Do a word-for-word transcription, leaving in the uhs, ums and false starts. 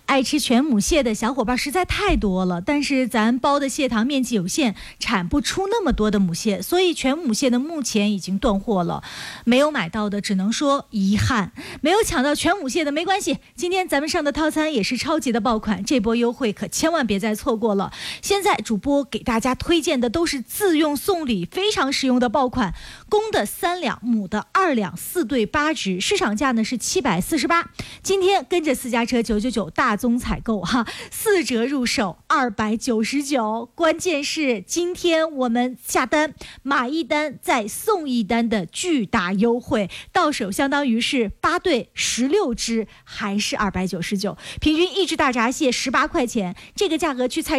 爱吃全母蟹的小伙伴实在太多了，但是咱包的蟹塘面积有限，产不出那么多的母蟹，所以全母蟹的目前已经断货了。没有买到的只能说遗憾，没有抢到全母蟹的没关系，今天咱们上的套餐也是超级的爆款，这波优惠可千万别再错过了。现在主播给大家推荐的都是自用送礼非常实用的爆款，公的三两，母的二两，四对八只，市场价呢是七百四十八，今天跟着私家车九九九大宗采购哈，四折入手二百九十九，关键是今天我们下单买一单再送一单的巨大优惠，到手相当于是八对十六只，还是二百九十九，平均一只大闸蟹十八块钱，这个价格去菜